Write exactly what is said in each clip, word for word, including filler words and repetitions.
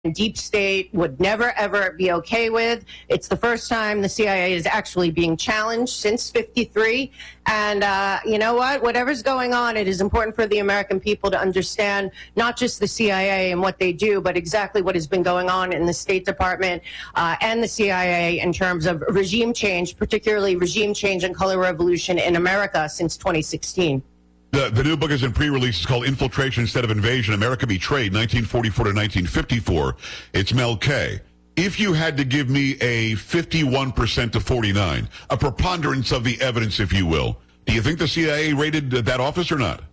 deep state would never, ever be okay with. It's the first time the C I A is actually being challenged since fifty-three. And uh, you know what? Whatever's going on, it is important for the American people to understand not just the C I A and what they do, but exactly what has been going on in the State Department uh, and the C I A in terms of regime change, particularly regime change and color revolution in America since twenty sixteen. The, the new book is in pre-release. It's called Infiltration Instead of Invasion, America Betrayed, nineteen forty-four to nineteen fifty-four. It's Mel K. If you had to give me a fifty-one percent to forty-nine, a preponderance of the evidence, if you will, do you think the C I A raided that office or not?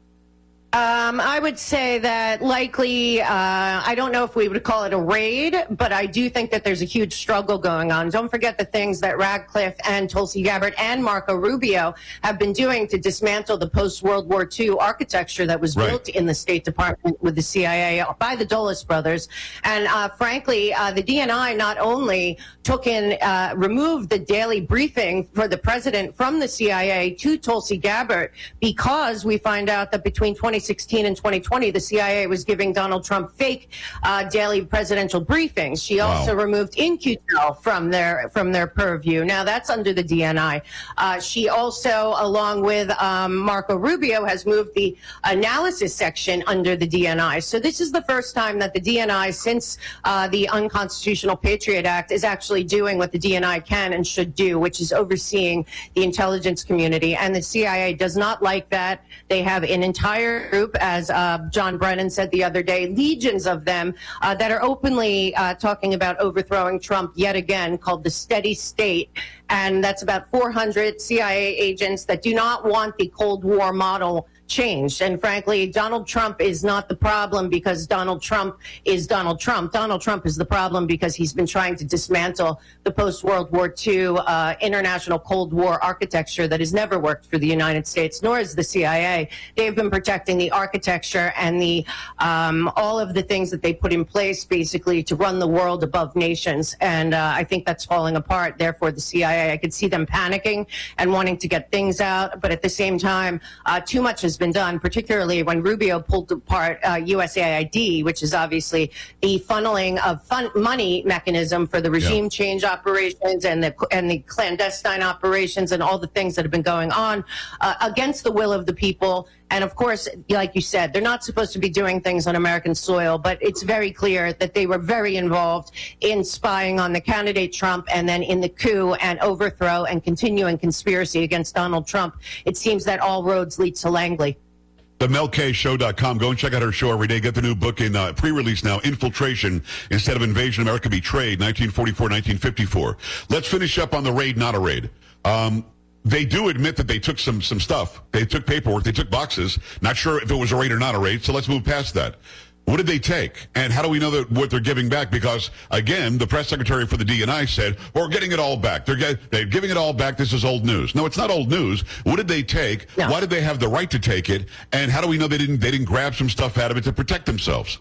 Um, I would say that likely, uh, I don't know if we would call it a raid, but I do think that there's a huge struggle going on. Don't forget the things that Radcliffe and Tulsi Gabbard and Marco Rubio have been doing to dismantle the post-World War Two architecture that was right. built in the State Department with the C I A by the Dulles brothers. And uh, frankly, uh, the D N I not only took in, uh, removed the daily briefing for the president from the C I A to Tulsi Gabbard, because we find out that between twenty sixteen and twenty twenty, the C I A was giving Donald Trump fake uh, daily presidential briefings. She wow. also removed In Q Tel from their from their purview. Now that's under the D N I. Uh, she also, along with um, Marco Rubio, has moved the analysis section under the D N I. So this is the first time that the D N I, since uh, the Unconstitutional Patriot Act, is actually doing what the D N I can and should do, which is overseeing the intelligence community. And the C I A does not like that. They have an entire group, as uh, John Brennan said the other day, legions of them uh, that are openly uh, talking about overthrowing Trump yet again, called the Steady State. And that's about four hundred C I A agents that do not want the Cold War model changed. And frankly, Donald Trump is not the problem because Donald Trump is Donald Trump. Donald Trump is the problem because he's been trying to dismantle the post-World War Two uh, international Cold War architecture that has never worked for the United States, nor has the C I A. They've been protecting the architecture and the um, all of the things that they put in place basically to run the world above nations. And uh, I think that's falling apart. Therefore, the C I A, I could see them panicking and wanting to get things out. But at the same time, uh, too much has been done, particularly when Rubio pulled apart uh, U S A I D, which is obviously the funneling of fun money mechanism for the regime yeah. change operations and the and the clandestine operations and all the things that have been going on uh, against the will of the people. And of course, like you said, they're not supposed to be doing things on American soil, but it's very clear that they were very involved in spying on the candidate Trump and then in the coup and overthrow and continuing conspiracy against Donald Trump. It seems that all roads lead to Langley. The Mel K Show dot com. Go and check out her show every day. Get the new book in uh, pre-release now, Infiltration Instead of Invasion, America Betrayed, nineteen forty-four to nineteen fifty-four. Let's finish up on the raid, not a raid. Um, They do admit that they took some some stuff. They took paperwork. They took boxes. Not sure if it was a raid or not a raid, so let's move past that. What did they take? And how do we know that what they're giving back? Because, again, the press secretary for the D N I said, we're getting it all back. They're, get, they're giving it all back. This is old news. No, it's not old news. What did they take? No. Why did they have the right to take it? And how do we know they didn't they didn't grab some stuff out of it to protect themselves?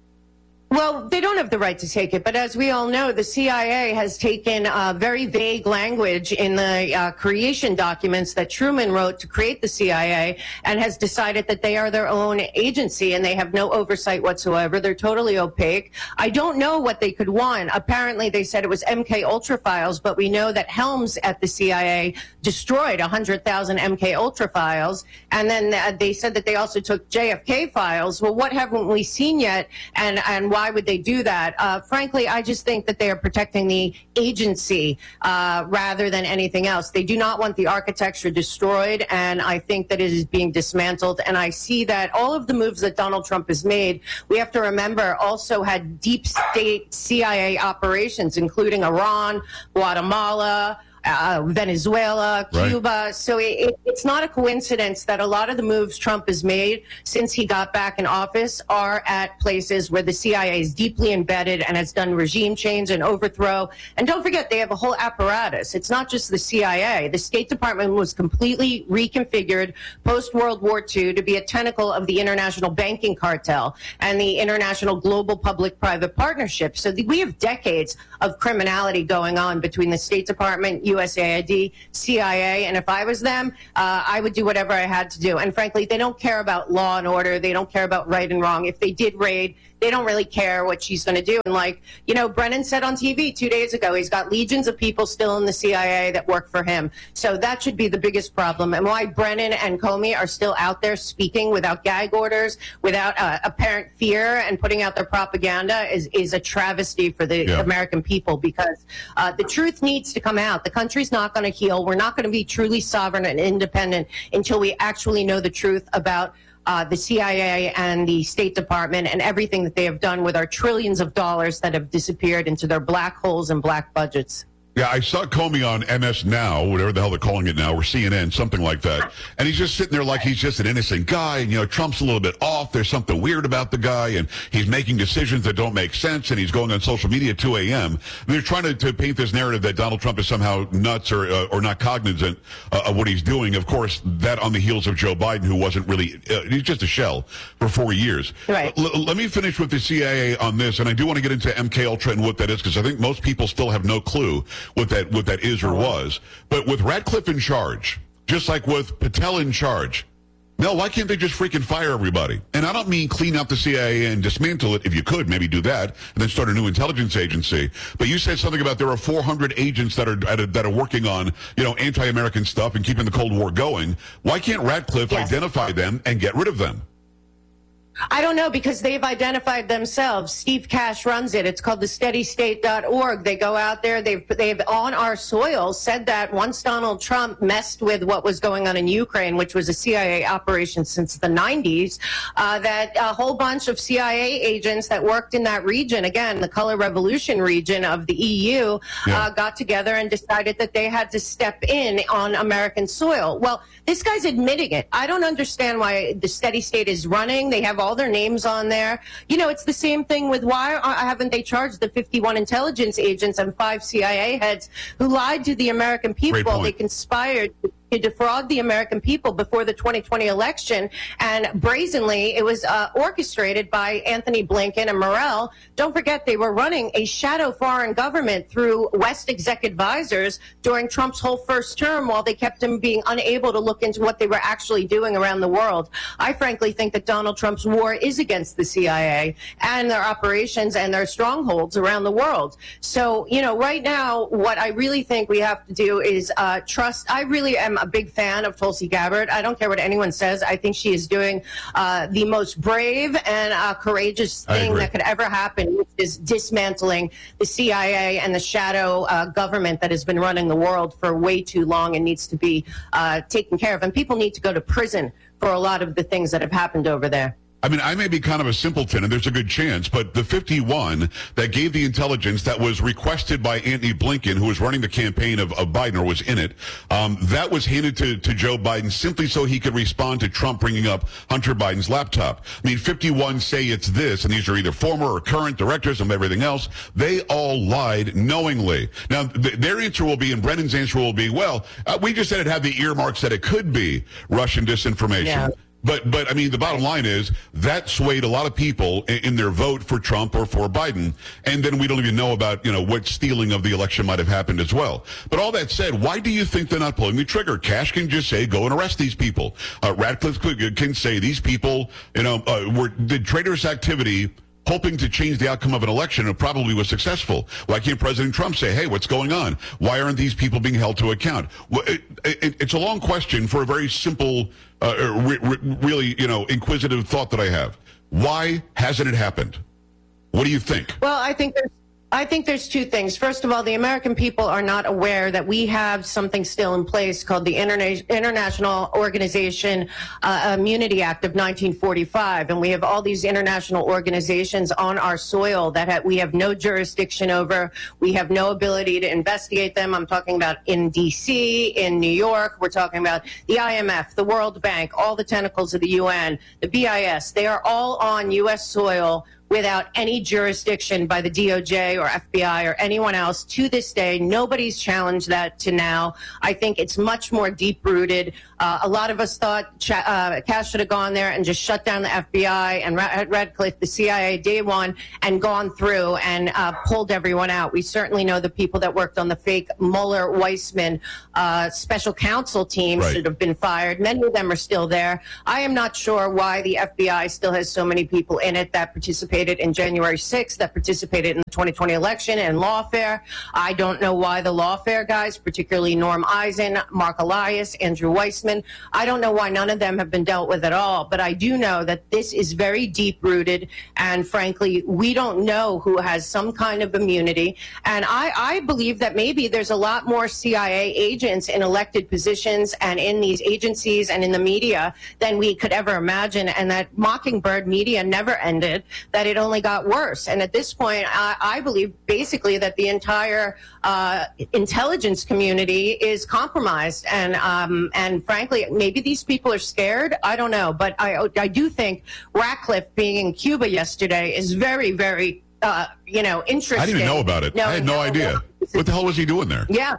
Well, they don't have the right to take it, but as we all know, the C I A has taken uh, very vague language in the uh, creation documents that Truman wrote to create the C I A and has decided that they are their own agency and they have no oversight whatsoever. They're totally opaque. I don't know what they could want. Apparently, they said it was M K Ultra files, but we know that Helms at the C I A destroyed one hundred thousand M K Ultra files, and then uh, they said that they also took J F K files. Well, what haven't we seen yet, and, and why? Why would they do that? Uh, frankly, I just think that they are protecting the agency uh, rather than anything else. They do not want the architecture destroyed, and I think that it is being dismantled. And I see that all of the moves that Donald Trump has made, we have to remember, also had deep state C I A operations, including Iran, Guatemala, Uh, Venezuela, Cuba. Right. So it, it, it's not a coincidence that a lot of the moves Trump has made since he got back in office are at places where the C I A is deeply embedded and has done regime change and overthrow. And don't forget, they have a whole apparatus. It's not just the C I A. The State Department was completely reconfigured post-World War Two to be a tentacle of the international banking cartel and the international global public-private partnership. So the, we have decades of criminality going on between the State Department, U S A I D, C I A, and if I was them, uh, I would do whatever I had to do. And frankly, they don't care about law and order. They don't care about right and wrong. If they did raid, they don't really care what she's going to do. And like, you know, Brennan said on T V two days ago, he's got legions of people still in the C I A that work for him. So that should be the biggest problem. And why Brennan and Comey are still out there speaking without gag orders, without uh, apparent fear, and putting out their propaganda is, is a travesty for the yeah. American people, because uh, the truth needs to come out. The country's not going to heal. We're not going to be truly sovereign and independent until we actually know the truth about uh, the C I A and the State Department and everything that they have done with our trillions of dollars that have disappeared into their black holes and black budgets. Yeah, I saw Comey on M S Now, whatever the hell they're calling it now, or C N N, something like that. And he's just sitting there like he's just an innocent guy. And, you know, Trump's a little bit off. There's something weird about the guy. And he's making decisions that don't make sense. And he's going on social media at two a.m. They're trying to, to paint this narrative that Donald Trump is somehow nuts or uh, or not cognizant uh, of what he's doing. Of course, that on the heels of Joe Biden, who wasn't really, uh, he's just a shell for four years. Right. L- let me finish with the C I A on this. And I do want to get into M K Ultra and what that is, because I think most people still have no clue what that, what that is or was. But with Ratcliffe in charge, just like with Patel in charge, no, why can't they just freaking fire everybody? And I don't mean clean out the C I A and dismantle it. If you could, maybe do that and then start a new intelligence agency. But you said something about there are four hundred agents that are that are working on, you know, anti-American stuff and keeping the Cold War going. Why can't Ratcliffe yes. identify them and get rid of them? I don't know, because they've identified themselves. Steve Cash runs it. It's called the steady state dot org. They go out there. They've, they've on our soil said that once Donald Trump messed with what was going on in Ukraine, which was a C I A operation since the nineties, uh, that a whole bunch of C I A agents that worked in that region, again, the Color Revolution region of the E U, yeah. uh, got together and decided that they had to step in on American soil. Well, this guy's admitting it. I don't understand why the steady state is running. They have all their names on there. You know, it's the same thing with why haven't they charged the fifty-one intelligence agents and five C I A heads who lied to the American people? They conspired to defraud the American people before the twenty twenty election, and brazenly it was uh, orchestrated by Anthony Blinken and Morrell. Don't forget, they were running a shadow foreign government through West exec advisors during Trump's whole first term, while they kept him being unable to look into what they were actually doing around the world. I frankly think that Donald Trump's war is against the C I A and their operations and their strongholds around the world. So, you know, right now, what I really think we have to do is uh, trust. I really am a big fan of Tulsi Gabbard. I don't care what anyone says. I think she is doing uh, the most brave and uh, courageous thing that could ever happen, which is dismantling the C I A and the shadow uh, government that has been running the world for way too long and needs to be uh, taken care of. And people need to go to prison for a lot of the things that have happened over there. I mean, I may be kind of a simpleton, and there's a good chance, but the fifty-one that gave the intelligence that was requested by Anthony Blinken, who was running the campaign of, of Biden, or was in it, um, that was handed to, to Joe Biden simply so he could respond to Trump bringing up Hunter Biden's laptop. I mean, fifty-one say it's this, and these are either former or current directors and everything else. They all lied knowingly. Now, th- their answer will be, and Brennan's answer will be, well, uh, we just said it had the earmarks that it could be Russian disinformation. Yeah. But, but I mean, the bottom line is that swayed a lot of people in, in their vote for Trump or for Biden. And then we don't even know about, you know, what stealing of the election might have happened as well. But all that said, why do you think they're not pulling the trigger? Cash can just say, go and arrest these people. Uh, Ratcliffe can say these people, you know, uh, were, did traitorous activity hoping to change the outcome of an election, and probably was successful. Why can't President Trump say, hey, what's going on? Why aren't these people being held to account? Well, it, it, it's a long question for a very simple, uh, re, re, really, you know, inquisitive thought that I have. Why hasn't it happened? What do you think? Well, I think there's I think there's two things. First of all, the American people are not aware that we have something still in place called the Interna- International Organization uh, Immunity Act of nineteen forty-five. And we have all these international organizations on our soil that ha- we have no jurisdiction over. We have no ability to investigate them. I'm talking about in D C, in New York. We're talking about the I M F, the World Bank, all the tentacles of the U N, the B I S. They are all on U S soil without any jurisdiction by the D O J or F B I or anyone else. To this day, nobody's challenged that to now. I think it's much more deep-rooted. Uh, a lot of us thought Ch- uh, Cash should have gone there and just shut down the F B I and Rad- Radcliffe, the C I A, day one, and gone through and uh, pulled everyone out. We certainly know the people that worked on the fake Mueller-Weissman uh, special counsel team right. should have been fired. Many of them are still there. I am not sure why the F B I still has so many people in it that participated participated in January sixth, that participated in the twenty twenty election and lawfare. I don't know why the lawfare guys, particularly Norm Eisen, Mark Elias, Andrew Weissman, I don't know why none of them have been dealt with at all. But I do know that this is very deep-rooted, and frankly, we don't know who has some kind of immunity. And I, I believe that maybe there's a lot more C I A agents in elected positions and in these agencies and in the media than we could ever imagine, and that Mockingbird media never ended, that it only got worse. And at this point, I, I believe basically that the entire uh, intelligence community is compromised. And um, and frankly, maybe these people are scared. I don't know. But I, I do think Ratcliffe being in Cuba yesterday is very, very, uh, you know, interesting. I didn't even know about it. I had no idea. What the hell was he doing there? Yeah.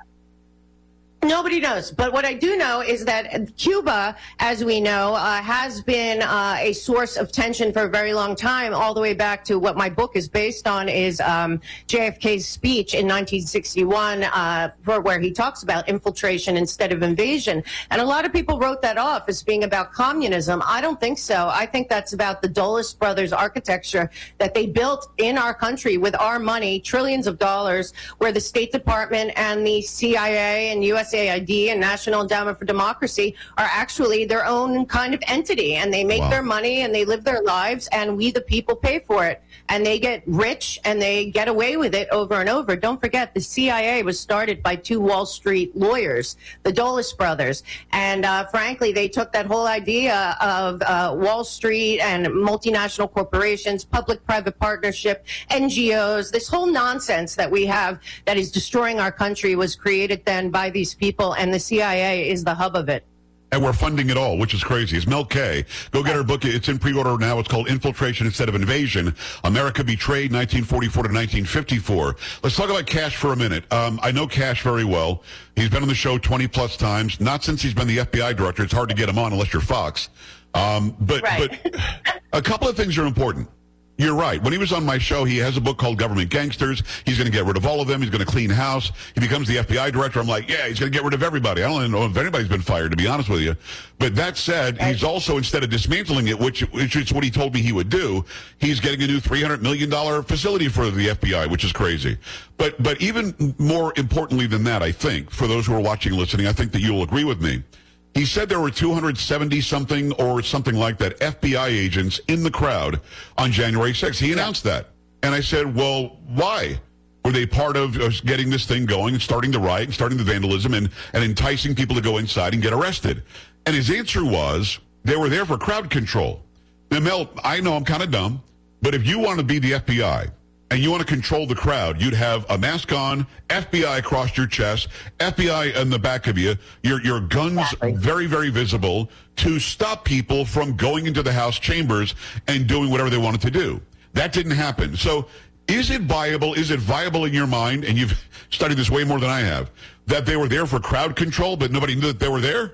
Nobody knows. But what I do know is that Cuba, as we know, uh, has been uh, a source of tension for a very long time, all the way back to what my book is based on, is um, J F K's speech in nineteen sixty-one, uh, for where he talks about infiltration instead of invasion. And a lot of people wrote that off as being about communism. I don't think so. I think that's about the Dulles brothers architecture that they built in our country with our money, trillions of dollars, where the State Department and the C I A and U S A I D and National Endowment for Democracy are actually their own kind of entity, and they make Wow. their money and they live their lives, and we the people pay for it, and they get rich and they get away with it over and over. Don't forget, the C I A was started by two Wall Street lawyers, the Dulles brothers, and uh, frankly, they took that whole idea of uh, Wall Street and multinational corporations, public-private partnership, N G Os, this whole nonsense that we have that is destroying our country was created then by these people. People, and the C I A is the hub of it. And we're funding it all, which is crazy. It's Mel K. Go get her book. It's in pre-order now. It's called Infiltration Instead of Invasion, America Betrayed, nineteen forty-four to nineteen fifty-four. Let's talk about Kash for a minute. Um, I know Kash very well. He's been on the show twenty plus times. Not since he's been the F B I director. It's hard to get him on unless you're Fox. Um, but, Right. but a couple of things are important. You're right. When he was on my show, he has a book called Government Gangsters. He's going to get rid of all of them. He's going to clean house. He becomes the F B I director. I'm like, yeah, he's going to get rid of everybody. I don't even know if anybody's been fired, to be honest with you. But that said, he's also, instead of dismantling it, which, which is what he told me he would do, he's getting a new three hundred million dollars facility for the F B I, which is crazy. But, but even more importantly than that, I think, for those who are watching and listening, I think that you'll agree with me. He said there were two hundred seventy something or something like that F B I agents in the crowd on January sixth. He announced that. And I said, well, why? Were they part of uh, getting this thing going and starting the riot and starting the vandalism and, and enticing people to go inside and get arrested? And his answer was they were there for crowd control. Now, Mel, I know I'm kind of dumb, but if you want to be the F B I and you want to control the crowd, you'd have a mask on, F B I across your chest, F B I in the back of you, your your guns Exactly. very, very visible to stop people from going into the House chambers and doing whatever they wanted to do. That didn't happen. So is it viable, is it viable in your mind, and you've studied this way more than I have, that they were there for crowd control, but nobody knew that they were there?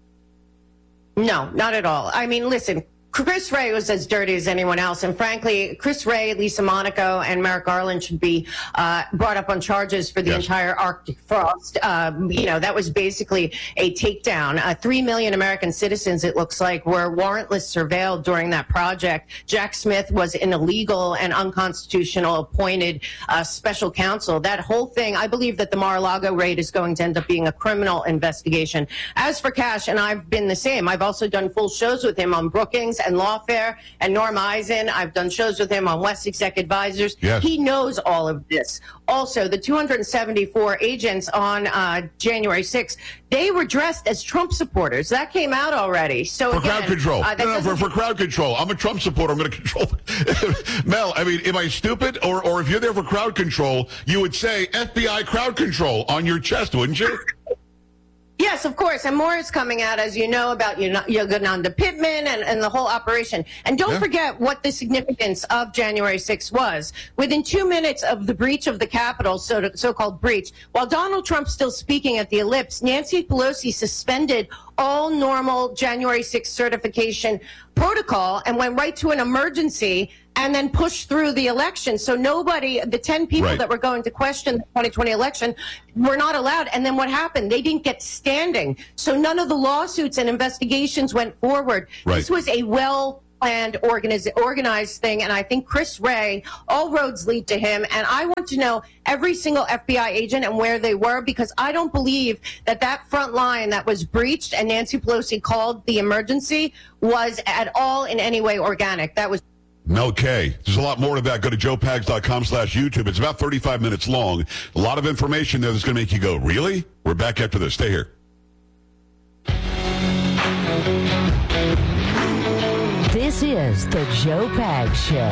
No, not at all. I mean, listen, Chris Wray was as dirty as anyone else. And frankly, Chris Wray, Lisa Monaco, and Merrick Garland should be uh, brought up on charges for the Yes. entire Arctic frost. Um, you know, that was basically a takedown. Uh, Three million American citizens, it looks like, were warrantless surveilled during that project. Jack Smith was an illegal and unconstitutional appointed uh, special counsel. That whole thing, I believe that the Mar-a-Lago raid is going to end up being a criminal investigation. As for Kash, and I've been the same. I've also done full shows with him on Brookings and Lawfare and Norm Eisen. I've done shows with him on West Exec Advisors. Yes. He knows all of this. Also, the two hundred seventy-four agents on uh, January sixth, they were dressed as Trump supporters. That came out already. So For again, crowd control. uh, that no, no, for, doesn't- for crowd control. I'm a Trump supporter. I'm going to control. Mel, I mean, am I stupid? Or, or if you're there for crowd control, you would say F B I crowd control on your chest, wouldn't you? Yes, of course. And more is coming out, as you know, about Yogananda Pittman and, and the whole operation. And don't Yeah. forget what the significance of January sixth was. Within two minutes of the breach of the Capitol, so so-called breach, while Donald Trump's still speaking at the Ellipse, Nancy Pelosi suspended all normal January sixth certification protocol and went right to an emergency and then pushed through the election. So nobody, the ten people Right. that were going to question the twenty twenty election were not allowed. And then what happened? They didn't get standing. So none of the lawsuits and investigations went forward. Right. This was a well planned, organized, organized thing. And I think Chris Wray, all roads lead to him. And I want to know every single F B I agent and where they were, because I don't believe that that front line that was breached and Nancy Pelosi called the emergency was at all in any way organic. That was Okay. There's a lot more to that. Go to joe pags dot com slash YouTube. It's about thirty-five minutes long. A lot of information there that's going to make you go, really? We're back after this. Stay here. This is the Joe Pags Show.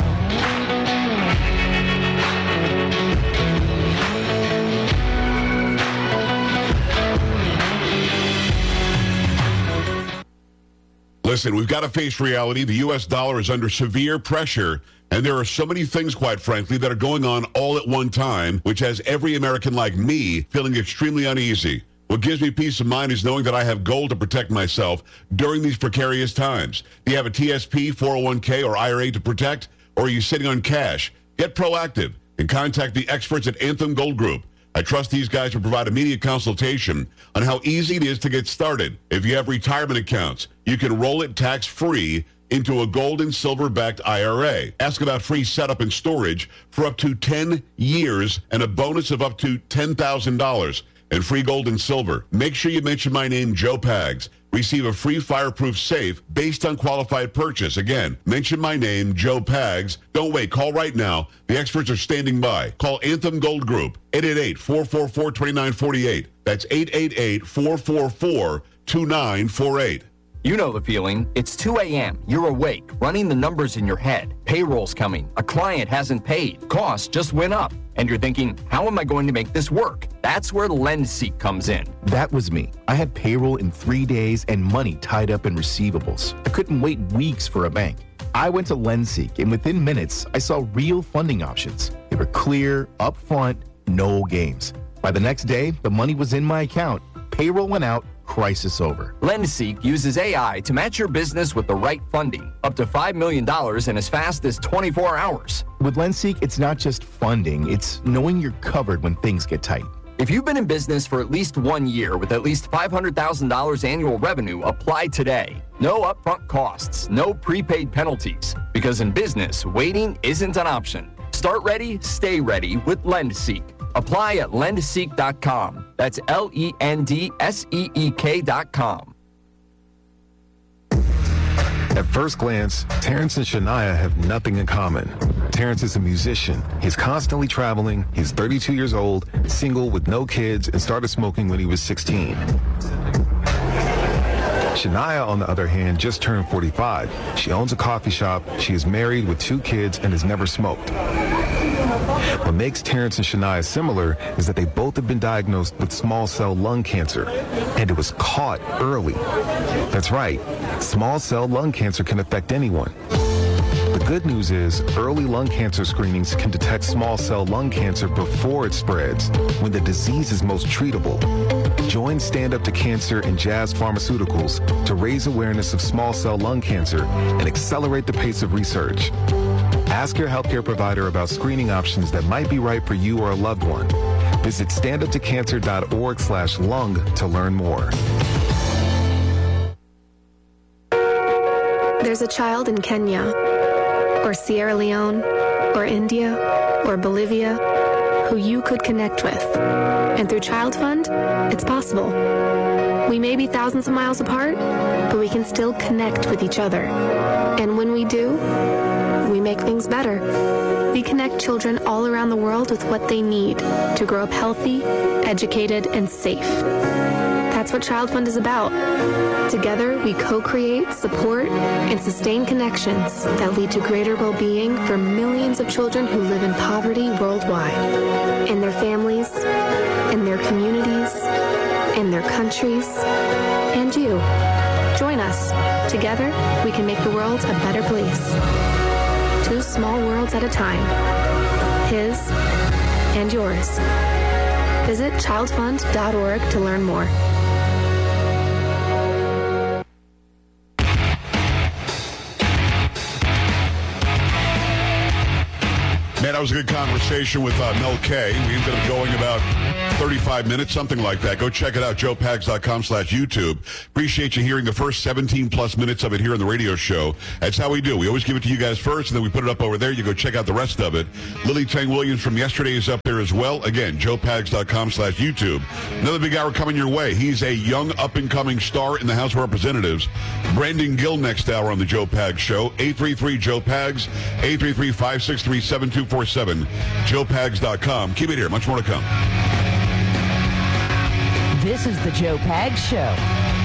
Listen, we've got to face reality. The U S dollar is under severe pressure, and there are so many things, quite frankly, that are going on all at one time, which has every American like me feeling extremely uneasy. What gives me peace of mind is knowing that I have gold to protect myself during these precarious times. Do you have a T S P, four oh one k, or I R A to protect, or are you sitting on cash? Get proactive and contact the experts at Anthem Gold Group. I trust these guys to provide immediate consultation on how easy it is to get started. If you have retirement accounts, you can roll it tax-free into a gold and silver-backed I R A. Ask about free setup and storage for up to ten years and a bonus of up to ten thousand dollars and free gold and silver. Make sure you mention my name, Joe Pags. Receive a free fireproof safe based on qualified purchase. Again, mention my name, Joe Pags. Don't wait. Call right now. The experts are standing by. Call Anthem Gold Group, eight eight eight, four four four, two nine four eight. That's eight eight eight, four four four, two nine four eight. You know the feeling. It's two a.m. You're awake, running the numbers in your head. Payroll's coming. A client hasn't paid. Costs just went up. And you're thinking, how am I going to make this work? That's where LendSeek comes in. That was me. I had payroll in three days and money tied up in receivables. I couldn't wait weeks for a bank. I went to LendSeek, and within minutes, I saw real funding options. They were clear, upfront, no games. By the next day, the money was in my account. Payroll went out. Crisis over. LendSeek uses A I to match your business with the right funding, up to five million dollars in as fast as twenty-four hours. With LendSeek, it's not just funding, it's knowing you're covered when things get tight. If you've been in business for at least one year with at least five hundred thousand dollars annual revenue, apply today. No upfront costs, no prepaid penalties, because in business, waiting isn't an option. Start ready, stay ready with LendSeek. Apply at lend seek dot com. That's L E N D S E E K dot com. At first glance, Terrence and Shania have nothing in common. Terrence is a musician. He's constantly traveling. He's thirty-two years old, single with no kids, and started smoking when he was sixteen. Shania, on the other hand, just turned forty-five. She owns a coffee shop. She is married with two kids and has never smoked. What makes Terrence and Shania similar is that they both have been diagnosed with small cell lung cancer, and it was caught early. That's right, small cell lung cancer can affect anyone. The good news is early lung cancer screenings can detect small cell lung cancer before it spreads, when the disease is most treatable. Join Stand Up to Cancer and Jazz Pharmaceuticals to raise awareness of small cell lung cancer and accelerate the pace of research. Ask your healthcare provider about screening options that might be right for you or a loved one. Visit stand up to cancer dot org slash lung to learn more. There's a child in Kenya, or Sierra Leone, or India, or Bolivia, who you could connect with. And through Child Fund, it's possible. We may be thousands of miles apart, but we can still connect with each other. And when we do, we make things better. We connect children all around the world with what they need to grow up healthy, educated, and safe. That's what Child Fund is about. Together, we co-create, support, and sustain connections that lead to greater well-being for millions of children who live in poverty worldwide, in their families, in their communities, in their countries, and you. Join us. Together, we can make the world a better place. Two small worlds at a time. His and yours. Visit child fund dot org to learn more. Man, I was a good conversation with uh, Mel K. We ended up going about thirty-five minutes, something like that. Go check it out, joe pags dot com slash YouTube. Appreciate you hearing the first seventeen plus minutes of it here on the radio show. That's how we do. We always give it to you guys first, and then we put it up over there. You go check out the rest of it. Lily Tang Williams from yesterday is up there as well. Again, joe pags dot com slash YouTube. Another big hour coming your way. He's a young, up-and-coming star in the House of Representatives. Brandon Gill next hour on the Joe Pags Show. eight three three, Joe Pags, eight three three, five six three, seven two four seven, joe pags dot com. Keep it here. Much more to come. This is the Joe Pags Show.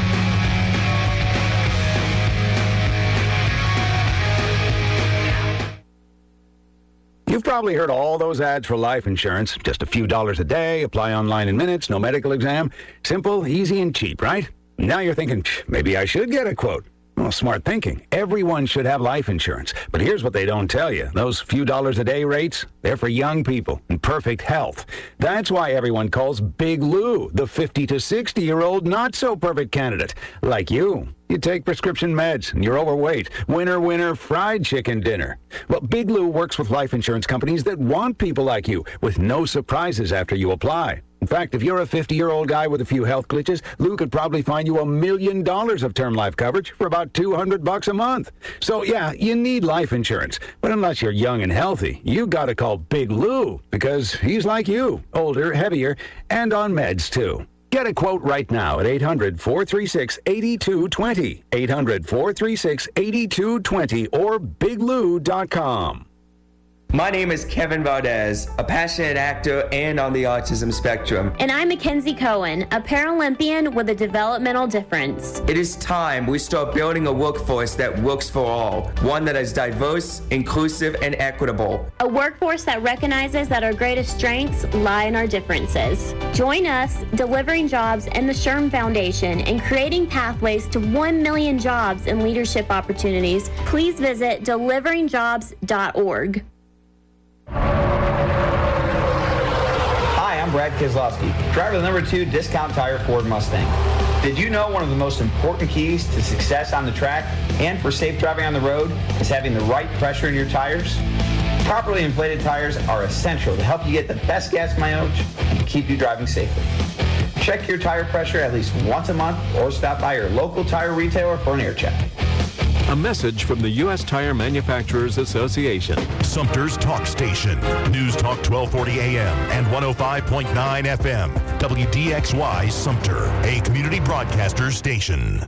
You've probably heard all those ads for life insurance. Just a few dollars a day, apply online in minutes, no medical exam. Simple, easy, and cheap, right? Now you're thinking, maybe I should get a quote. Well, smart thinking. Everyone should have life insurance. But here's what they don't tell you. Those few dollars a day rates, they're for young people in perfect health. That's why everyone calls Big Lou the fifty to sixty-year-old not-so-perfect candidate. Like you. You take prescription meds, and you're overweight. Winner, winner, fried chicken dinner. Well, Big Lou works with life insurance companies that want people like you, with no surprises after you apply. In fact, if you're a fifty-year-old guy with a few health glitches, Lou could probably find you a million dollars of term life coverage for about two hundred bucks a month. So, yeah, you need life insurance. But unless you're young and healthy, you gotta call Big Lou, because he's like you, older, heavier, and on meds, too. Get a quote right now at eight hundred, four three six, eight two two zero, eight hundred, four three six, eight two two zero, or big lou dot com. My name is Kevin Valdez, a passionate actor and on the autism spectrum. And I'm Mackenzie Cohen, a Paralympian with a developmental difference. It is time we start building a workforce that works for all, one that is diverse, inclusive, and equitable. A workforce that recognizes that our greatest strengths lie in our differences. Join us, Delivering Jobs and the Sherm Foundation, in creating pathways to one million jobs and leadership opportunities. Please visit delivering jobs dot org. Hi, I'm Brad Keselowski, driver of the number two Discount Tire Ford Mustang. Did you know one of the most important keys to success on the track and for safe driving on the road is having the right pressure in your tires? Properly inflated tires are essential to help you get the best gas mileage and keep you driving safely. Check your tire pressure at least once a month or stop by your local tire retailer for an air check. A message from the U S Tire Manufacturers Association. Sumter's Talk Station. News Talk twelve forty A M and one oh five point nine F M. W D X Y Sumter, a community broadcaster station.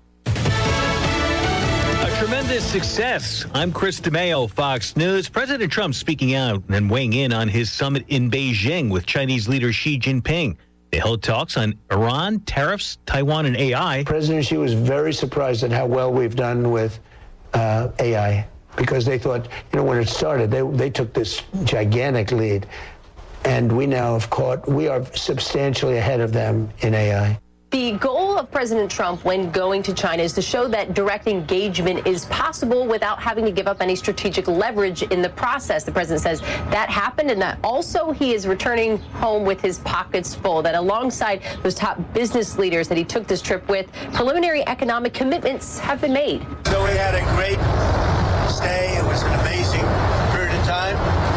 A tremendous success. I'm Chris DeMeo, Fox News. President Trump speaking out and weighing in on his summit in Beijing with Chinese leader Xi Jinping. They held talks on Iran, tariffs, Taiwan, and A I. President Xi was very surprised at how well we've done with Uh, A I, because they thought, you know, when it started, they they took this gigantic lead, and we now have caught, we are substantially ahead of them in A I. The goal of President Trump when going to China is to show that direct engagement is possible without having to give up any strategic leverage in the process. The president says that happened, and that also he is returning home with his pockets full, that alongside those top business leaders that he took this trip with, preliminary economic commitments have been made. So we had a great stay. It was an amazing period of time.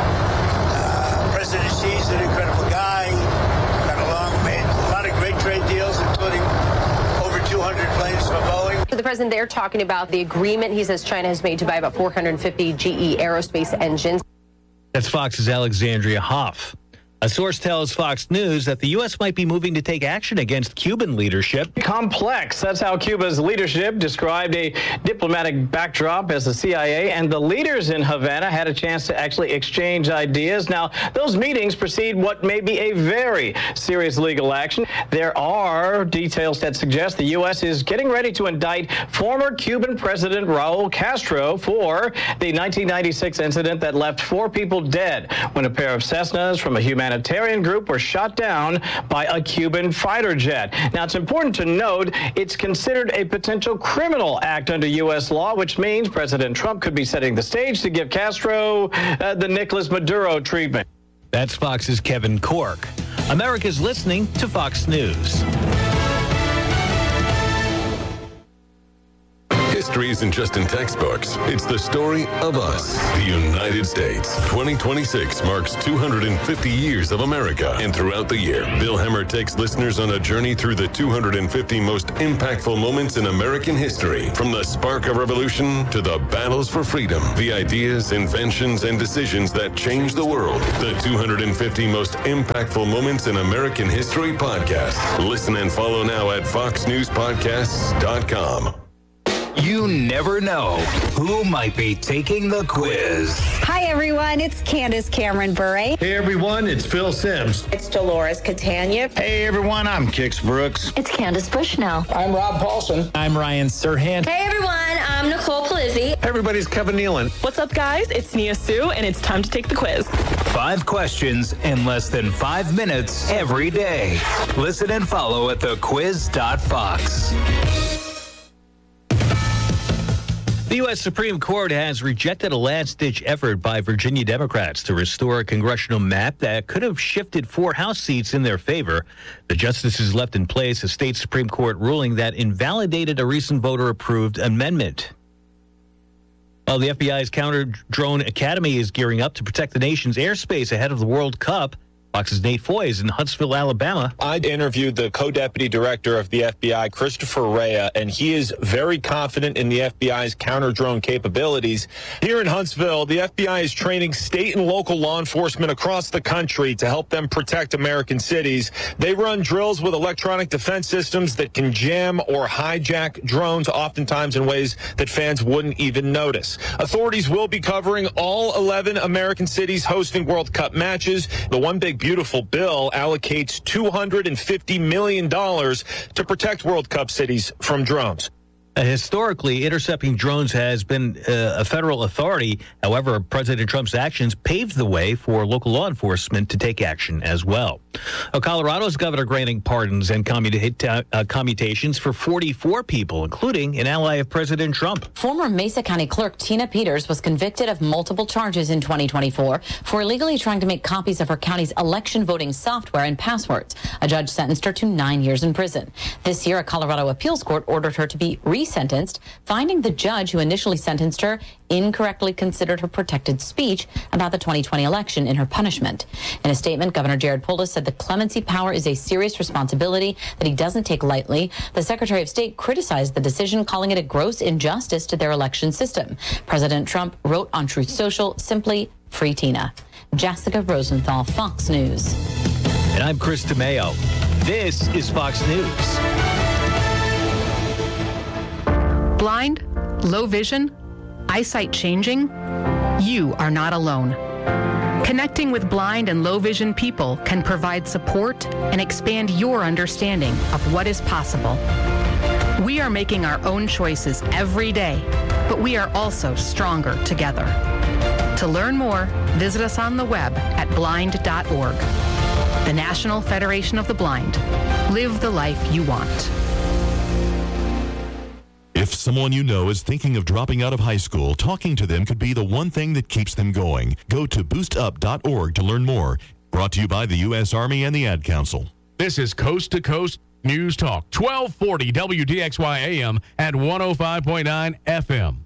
Uh, President Xi's an incredible guy. Got along, made a lot of great trade deals, including over two hundred planes from Boeing. The president there talking about the agreement he says China has made to buy about four hundred fifty G E aerospace engines. That's Fox's Alexandria Hoff. A source tells Fox News that the U S might be moving to take action against Cuban leadership. Complex. That's how Cuba's leadership described a diplomatic backdrop as the C I A and the leaders in Havana had a chance to actually exchange ideas. Now, those meetings precede what may be a very serious legal action. There are details that suggest the U S is getting ready to indict former Cuban President Raul Castro for the nineteen ninety-six incident that left four people dead when a pair of Cessnas from a humanitarian Humanitarian group were shot down by a Cuban fighter jet. Now, it's important to note it's considered a potential criminal act under U S law, which means President Trump could be setting the stage to give Castro uh, the Nicolas Maduro treatment. That's Fox's Kevin Corke. America's listening to Fox News. history isn't just in textbooks. It's the story of us, the United States. twenty twenty-six marks two hundred fifty years of America. And throughout the year, Bill Hemmer takes listeners on a journey through the two hundred fifty most impactful moments in American history. From the spark of revolution to the battles for freedom, the ideas, inventions, and decisions that changed the world. The two hundred fifty most impactful moments in American history podcast. Listen and follow now at fox news podcasts dot com. You never know who might be taking the quiz. Hi, everyone. It's Candace Cameron Bure. Hey, everyone. It's Phil Sims. It's Dolores Catania. Hey, everyone. I'm Kix Brooks. It's Candace Bushnell. I'm Rob Paulson. I'm Ryan Serhant. Hey, everyone. I'm Nicole Palizzi. Hey, everybody's Kevin Nealon. What's up, guys? It's Nia Sue, and it's time to take the quiz. Five questions in less than five minutes every day. Listen and follow at the quiz dot fox. The U S Supreme Court has rejected a last-ditch effort by Virginia Democrats to restore a congressional map that could have shifted four House seats in their favor. The justices left in place a state Supreme Court ruling that invalidated a recent voter-approved amendment. While the F B I's Counter-Drone Academy is gearing up to protect the nation's airspace ahead of the World Cup, Fox's Nate Foy is in Huntsville, Alabama. I interviewed the co-deputy director of the F B I, Christopher Rea, and he is very confident in the F B I's counter-drone capabilities. Here in Huntsville, the F B I is training state and local law enforcement across the country to help them protect American cities. They run drills with electronic defense systems that can jam or hijack drones, oftentimes in ways that fans wouldn't even notice. Authorities will be covering all eleven American cities hosting World Cup matches. The One Big Beautiful bill allocates two hundred fifty million dollars to protect World Cup cities from drones. Uh, historically, intercepting drones has been uh, a federal authority. However, President Trump's actions paved the way for local law enforcement to take action as well. Uh, Colorado's governor granting pardons and commuta- uh, commutations for forty-four people, including an ally of President Trump. Former Mesa County Clerk Tina Peters was convicted of multiple charges in twenty twenty-four for illegally trying to make copies of her county's election voting software and passwords. A judge sentenced her to nine years in prison. This year, a Colorado appeals court ordered her to be re sentenced, finding the judge who initially sentenced her incorrectly considered her protected speech about the twenty twenty election in her punishment. In a statement, Governor Jared Polis said the clemency power is a serious responsibility that he doesn't take lightly. The Secretary of State criticized the decision, calling it a gross injustice to their election system. President Trump wrote on Truth Social, simply, free Tina. Jessica Rosenthal, Fox News. And I'm Chris DeMeo. This is Fox News. Blind, low vision, eyesight changing? You are not alone. Connecting with blind and low vision people can provide support and expand your understanding of what is possible. We are making our own choices every day, but we are also stronger together. To learn more, visit us on the web at blind dot org. The National Federation of the Blind. Live the life you want. If someone you know is thinking of dropping out of high school, talking to them could be the one thing that keeps them going. Go to boost up dot org to learn more. Brought to you by the U S Army and the Ad Council. This is Coast to Coast News Talk, twelve forty W D X Y A M at one oh five point nine F M.